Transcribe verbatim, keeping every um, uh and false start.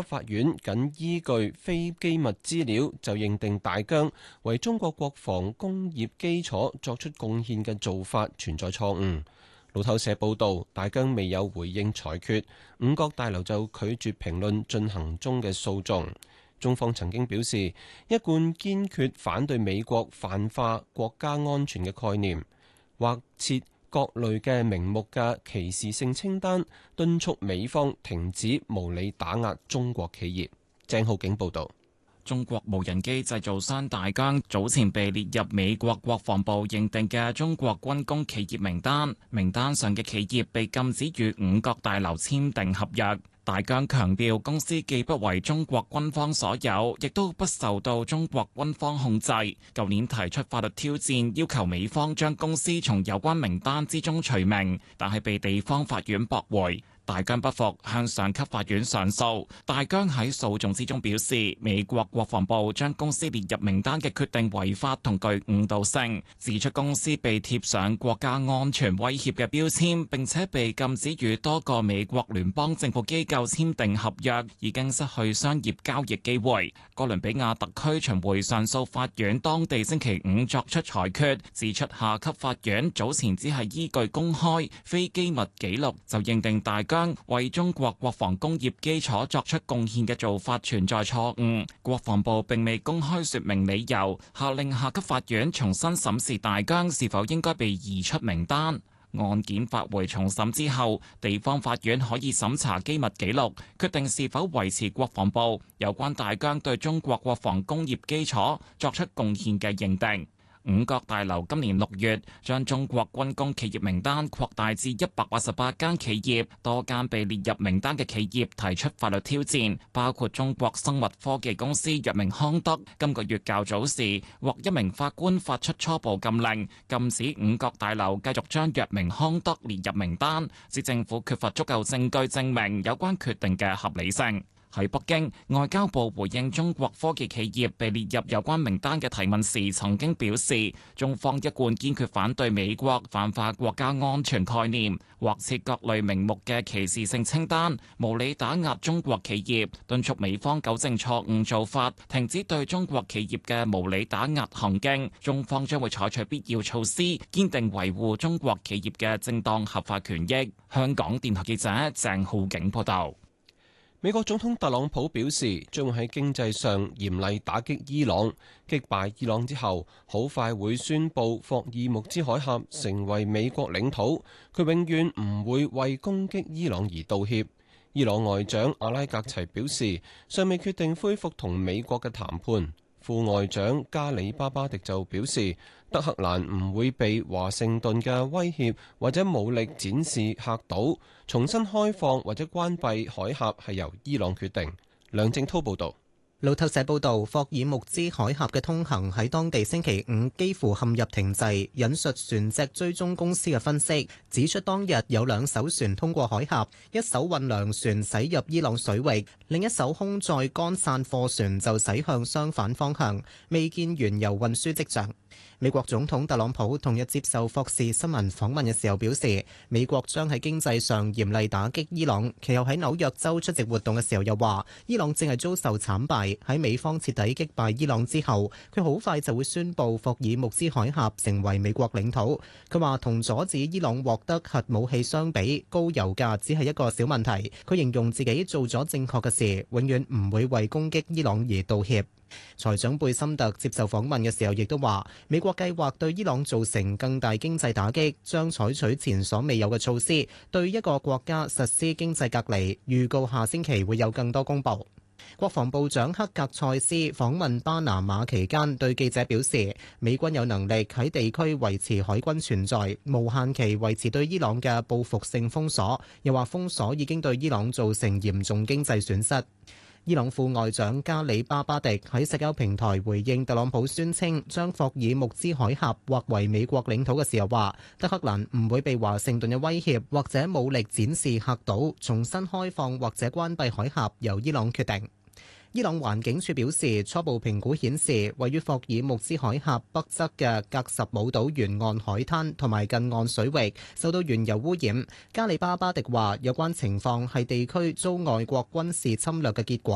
法院僅依據非機密資料就認定大疆為中國國防工業基礎作出貢獻嘅做法存在錯誤。路透社報道，大疆未有回應裁決，五角大樓就拒絕評論進行中嘅訴訟。中方曾經表示，一貫堅決反對美國泛化國家安全嘅概念，或設各類嘅名目嘅歧視性清單，敦促美方停止無理打壓中國企業。鄭浩景報道。 中國無人機製造商大疆早前被列入美國國防部認定嘅中國軍工企業名單，名單上嘅企業被禁止與五角大樓簽訂合約。大疆強調，公司既不為中國軍方所有，亦都不受到中國軍方控制。舊年提出法律挑戰，要求美方將公司從有關名單之中除名，但係被地方法院駁回。大疆不服，向上級法院上訴。大疆喺訴訟之中表示，美國國防部將公司列入名單嘅決定違法同具誤導性，指出公司被貼上國家安全威脅嘅標籤，並且被禁止與多個美國聯邦政府機構簽訂合約，已經失去商業交易機會。哥倫比亞特區巡迴上訴法院當地星期五作出裁決，指出下級法院早前只係依據公開非機密記錄就認定大疆為中國國防工業基礎作出貢獻嘅做法存在錯誤，國防部並未公開說明理由，下令下級法院重新審視大疆是否應該被移出名單。案件發回重審之後，地方法院可以審查機密記錄，決定是否維持國防部有關大疆對中國國防工業基礎作出貢獻嘅認定。五角大樓今年六月將中國軍工企業名單擴大至一百八十八間企業，多間被列入名單嘅企業提出法律挑戰，包括中國生物科技公司藥明康德。今個月較早時，獲一名法官發出初步禁令，禁止五角大樓繼續將藥明康德列入名單，指政府缺乏足夠證據證明有關決定嘅合理性。喺北京，外交部回應中國科技企業被列入有關名單嘅提問時，曾經表示，中方一貫堅決反對美國泛化國家安全概念，或設各類名目嘅歧視性清單，無理打壓中國企業，敦促美方糾正錯誤做法，停止對中國企業嘅無理打壓行徑。中方將會採取必要措施，堅定維護中國企業嘅正當合法權益。香港電台記者鄭浩景報道。 美國總統特朗普表示，將會喺經濟上嚴厲打擊伊朗。擊敗伊朗之後，好快會宣布霍爾木茲海峽成為美國領土。佢永遠唔會為攻擊伊朗而道歉。伊朗外長阿拉格齊表示，尚未決定恢復同美國嘅談判。副外長加里巴巴迪就表示，德黑蘭唔會被華盛頓嘅威脅或者武力展示嚇倒，重新開放或者關閉海峽係由伊朗決定。梁正滔報導。 路透社報道，霍爾木茲海峽嘅通行喺當地星期五幾乎陷入停滯。引述船隻追蹤公司嘅分析，指出當日有兩艘船通過海峽，一艘運糧船駛入伊朗水域，另一艘空載乾散貨船就駛向相反方向，未見原油運輸跡象。美國總統特朗普同日接受霍士新聞訪問嘅時候表示，美國將喺經濟上嚴厲打擊伊朗。其後喺紐約州出席活動嘅時候又話，伊朗正係遭受慘敗。喺美方徹底擊敗伊朗之後，佢好快就會宣布霍爾木茲海峽成為美國領土。佢話同阻止伊朗獲得核武器相比，高油價只係一個小問題。佢形容自己做咗正確嘅事，永遠唔會為攻擊伊朗而道歉。財長貝森特接受訪問嘅時候亦都話，美國計劃對伊朗造成更大經濟打擊，將採取前所未有嘅措施，對一個國家實施經濟隔離，預告下星期會有更多公佈。國防部長克格塞斯訪問巴拿馬期間對記者表示，美軍有能力喺地區維持海軍存在，無限期維持對伊朗嘅報復性封鎖，又話封鎖已經對伊朗造成嚴重經濟損失。伊朗副外長加里巴巴迪喺社交平台回應特朗普宣稱將霍爾木茲海峽劃為美國領土嘅時候話，德黑蘭唔會被華盛頓嘅威脅或者武力展示嚇倒，重新開放或者關閉海峽由伊朗決定。伊朗環境署表示，初步評估顯示，位於霍爾木茲海峽北側嘅格什姆島沿岸海灘同埋近岸水域受到原油污染。加里巴巴迪話，有關情況係地區遭外國軍事侵略嘅結果。